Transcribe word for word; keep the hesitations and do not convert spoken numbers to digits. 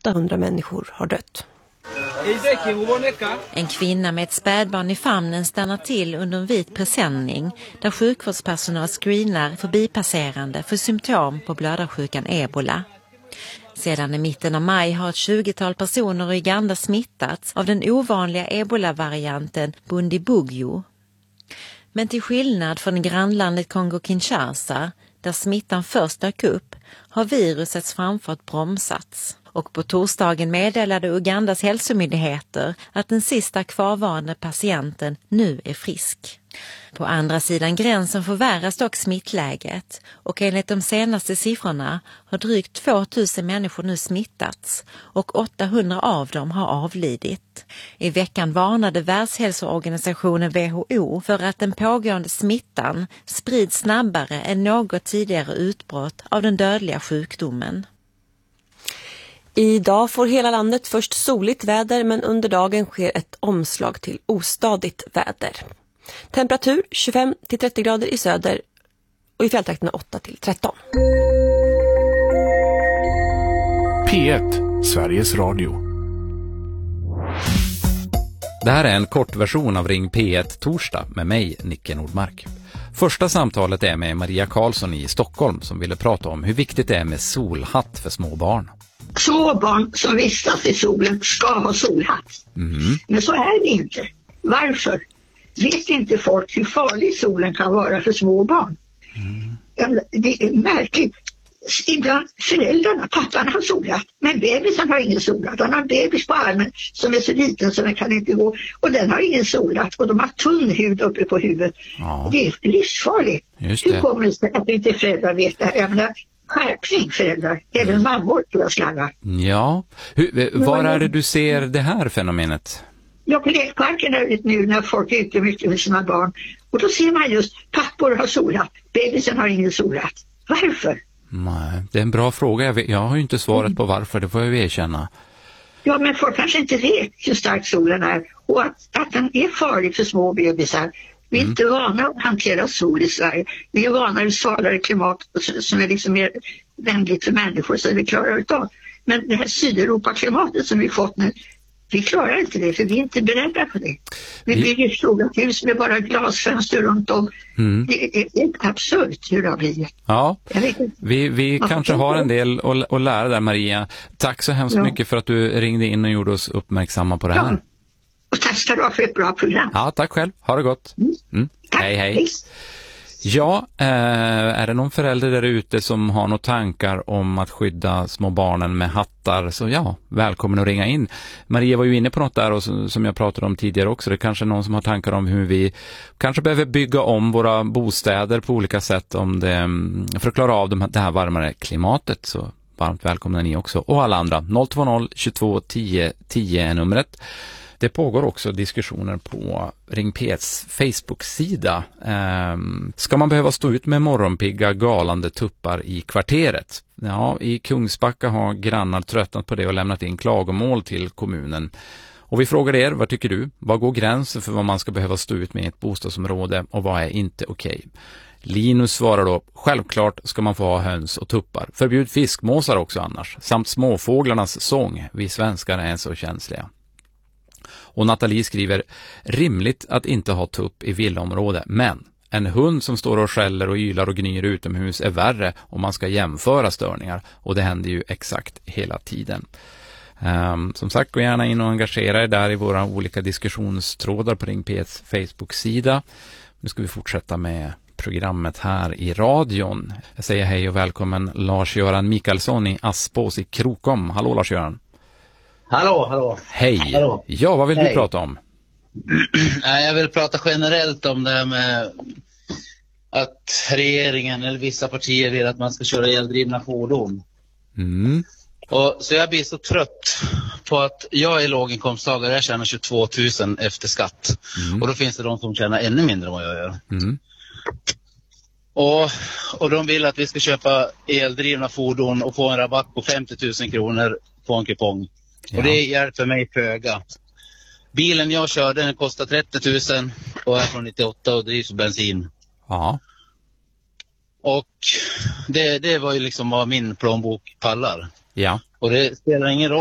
åttahundra människor har dött. En kvinna med ett spädbarn i famnen stannar till under en vit presenning där sjukvårdspersonal screenar förbipasserande för symptom på blödarsjukan ebola. Sedan i mitten av maj har ett tjugotal personer i Uganda smittats av den ovanliga ebola-varianten Bundibugyo. Men till skillnad från grannlandet Kongo-Kinshasa, där smittan först dök upp, har virusets framfart bromsats. Och på torsdagen meddelade Ugandas hälsomyndigheter att den sista kvarvarande patienten nu är frisk. På andra sidan gränsen förvärras dock smittläget och enligt de senaste siffrorna har drygt tvåtusen människor nu smittats och åttahundra av dem har avlidit. I veckan varnade Världshälsoorganisationen W H O för att den pågående smittan sprids snabbare än något tidigare utbrott av den dödliga sjukdomen. Idag får hela landet först soligt väder, men under dagen sker ett omslag till ostadigt väder. Temperatur tjugofem till trettio grader i söder och i fjälltrakterna åtta till tretton. P ett, Sveriges Radio. Det här är en kort version av Ring P ett torsdag med mig, Nicke Nordmark. Första samtalet är med Maria Karlsson i Stockholm som ville prata om hur viktigt det är med solhatt för små barn. Små barn som vistas i solen ska ha solhatt. Mm. Men så är det inte. Varför? Vet inte folk hur farlig solen kan vara för små barn? Mm. Det är märkligt. Ibland föräldrarna, pappan har solhatt, men bebisen har ingen solhatt. Han har en bebis på armen som är så liten så den kan inte gå. Och den har ingen solhatt och de har tunn hud uppe på huvudet. Ja. Det är livsfarligt. Just det. Hur kommer det sig att inte föräldrar vet det här? Jag menar, skärpning föräldrar, även mm. mammor tror jag slangar. Ja, hur, var är det du ser det här fenomenet? Ja, på lekparken är det nu när folk är ute mycket med sina barn. Och då ser man just, pappor har solhatt, bebisen har ingen solhatt. Varför? Nej, det är en bra fråga. Jag, vet, jag har ju inte svaret mm. på varför, det får jag ju erkänna. Ja, men folk kanske inte vet hur stark solen är och att, att den är farlig för små bebisar. Vi är mm. inte vana att hantera sol i Sverige. Vi är vana vid svalare klimat som är liksom mer vänligt för människor så vi klarar utav. Men det här Sydeuropa-klimatet som vi fått nu, vi klarar inte det för vi är inte beredda på det. Vi vi... bygger stora hus med bara glasfönster runt om. Mm. Det är, det är absurt hur det har blivit. Ja, vi, vi kanske har en del att, att lära där, Maria. Tack så hemskt ja. mycket för att du ringde in och gjorde oss uppmärksamma på det här. Ja. Och tack ska du ha för ett bra program. Ja, tack själv. Ha det gott. Mm. Tack. Hej, hej. Ja, eh, är det någon förälder där ute som har några tankar om att skydda små barnen med hattar, så ja, välkommen att ringa in. Maria var ju inne på något där och som jag pratade om tidigare också. Det är kanske någon som har tankar om hur vi kanske behöver bygga om våra bostäder på olika sätt om det, för att klara av de, det här varmare klimatet. Så varmt välkomna ni också. Och alla andra. noll två noll tjugotvå tio tio är numret. Det pågår också diskussioner på Ring P etts Facebook-sida. Ehm, ska man behöva stå ut med morgonpigga galande tuppar i kvarteret? Ja, i Kungsbacka har grannar tröttnat på det och lämnat in klagomål till kommunen. Och vi frågar er, vad tycker du? Vad går gränsen för vad man ska behöva stå ut med i ett bostadsområde och vad är inte okej? Linus svarar då, självklart ska man få ha höns och tuppar. Förbjud fiskmåsar också annars. Samt småfåglarnas sång. Vi svenskar är så känsliga. Och Nathalie skriver, rimligt att inte ha tupp i villaområde, men en hund som står och skäller och ylar och gnyr utomhus är värre om man ska jämföra störningar. Och det händer ju exakt hela tiden. Um, som sagt, gå gärna in och engagera er där i våra olika diskussionstrådar på Ring P etts Facebook-sida. Nu ska vi fortsätta med programmet här i radion. Jag säger hej och välkommen Lars-Göran Mikaelsson i Aspås i Krokom. Hallå Lars-Göran. Hallå, hallå. Hej. Hallå. Ja, vad vill Hej. du prata om? Jag vill prata generellt om det här med att regeringen eller vissa partier vill att man ska köra eldrivna fordon. Mm. Och så jag blir så trött på att jag är låginkomsttagare, jag tjänar tjugotvå tusen efter skatt. Mm. Och då finns det de som tjänar ännu mindre än vad jag gör. Mm. Och, och de vill att vi ska köpa eldrivna fordon och få en rabatt på femtio tusen kronor på en kupong. Ja. Och det hjälper mig föga. Bilen jag kör, den kostar trettio tusen och är från nittioåtta och drivs bensin. Ja. Och det, det var ju liksom vad min plånbok pallar. Ja. Och det spelar ingen roll